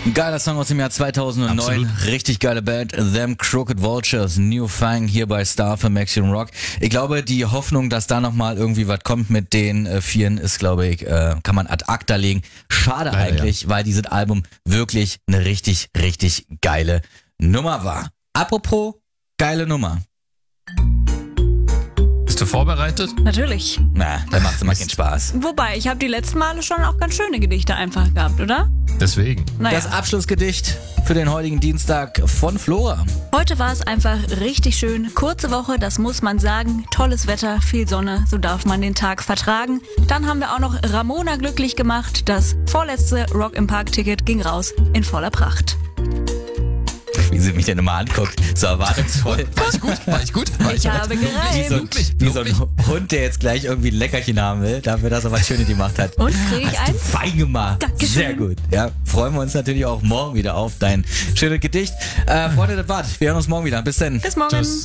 Ein geiler Song aus dem Jahr 2009. Absolut. Richtig geile Band. Them Crooked Vultures, New Fang hier bei Star für Maximum Rock. Ich glaube, die Hoffnung, dass da nochmal irgendwie was kommt mit den Vieren, ist, glaube ich, kann man ad acta legen. Schade Leider, eigentlich, weil dieses Album wirklich eine richtig, richtig geile Nummer war. Apropos geile Nummer. Bist du vorbereitet? Natürlich. Na, da macht's immer keinen Spaß. Wobei, ich habe die letzten Male schon auch ganz schöne Gedichte einfach gehabt, oder? Deswegen. Naja. Das Abschlussgedicht für den heutigen Dienstag von Flora. Heute war es einfach richtig schön. Kurze Woche, das muss man sagen. Tolles Wetter, viel Sonne, so darf man den Tag vertragen. Dann haben wir auch noch Ramona glücklich gemacht. Das vorletzte Rock im Park-Ticket ging raus in voller Pracht. Wie sie mich denn immer anguckt, so erwartungsvoll. War ich gut? Ich habe Wie so gereimt. ein Hund, der jetzt gleich irgendwie ein Leckerchen haben will, dafür, dass er was Schönes gemacht hat. Und kriege ich Hast du eins? fein gemacht. Dankeschön. Sehr gut. Ja, freuen wir uns natürlich auch morgen wieder auf dein schönes Gedicht. Freunde, das war's. Wir hören uns morgen wieder. Bis dann. Bis morgen. Tschüss.